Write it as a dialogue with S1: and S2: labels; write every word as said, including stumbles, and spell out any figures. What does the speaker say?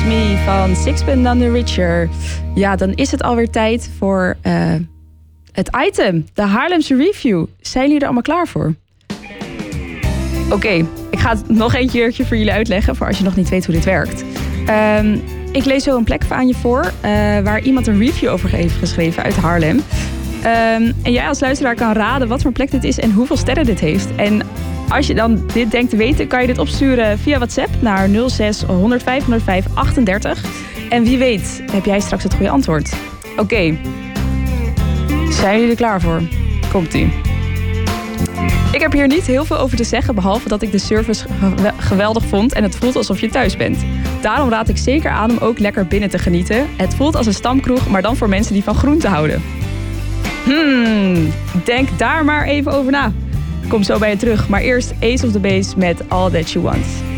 S1: Me van Sixpence None the Richer. Ja, dan is het alweer tijd voor uh, het item, de Haarlemse Review. Zijn jullie er allemaal klaar voor? Oké, okay, ik ga het nog een keertje voor jullie uitleggen, voor als je nog niet weet hoe dit werkt. Um, ik lees zo een plek aan je voor, uh, waar iemand een review over heeft geschreven uit Haarlem. Um, en jij als luisteraar kan raden wat voor plek dit is en hoeveel sterren dit heeft. En als je dan dit denkt te weten, kan je dit opsturen via WhatsApp naar nul zes honderdvijf honderdvijf achtendertig. En wie weet heb jij straks het goede antwoord. Oké, okay. Zijn jullie er klaar voor? Komt-ie. Ik heb hier niet heel veel over te zeggen, behalve dat ik de service geweldig vond en het voelt alsof je thuis bent. Daarom raad ik zeker aan om ook lekker binnen te genieten. Het voelt als een stamkroeg, maar dan voor mensen die van groente houden. Hmm, denk daar maar even over na. Kom zo bij je terug, maar eerst Ace of the Base met All That You Want.